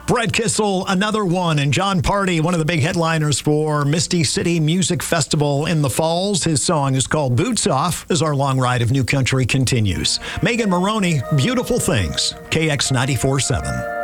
Brett Kissel, another one, and John Party, one of the big headliners for Misty City Music Festival in the Falls. His song is called Boots Off as our long ride of new country continues. Megan Maroney, Beautiful Things, KX 94.7.